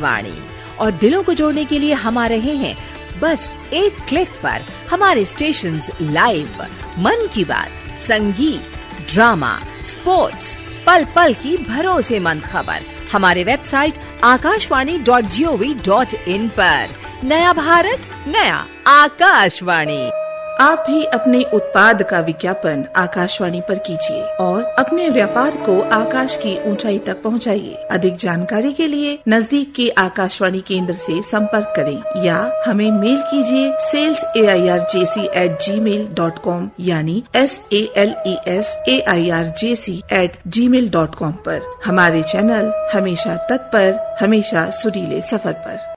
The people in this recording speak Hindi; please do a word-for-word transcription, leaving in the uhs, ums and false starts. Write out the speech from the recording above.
वाणी। और दिलों को जोड़ने के लिए हम आ रहे हैं बस एक क्लिक पर। हमारे स्टेशंस लाइव, मन की बात, संगीत, ड्रामा, स्पोर्ट्स, पल पल की भरोसेमंद खबर हमारे website Akashvani dot G O V dot in पर। नया भारत, नया आकाशवाणी। आप भी अपने उत्पाद का विज्ञापन आकाशवाणी पर कीजिए और अपने व्यापार को आकाश की ऊंचाई तक पहुंचाइए। अधिक जानकारी के लिए नजदीक के आकाशवाणी केंद्र से संपर्क करें या हमें मेल कीजिए sales A I R J C eight ji mail dot com यानी S A L E S A I R J C eight ji mail dot com पर। हमारे चैनल हमेशा तत्पर, हमेशा सुरीले सफर पर।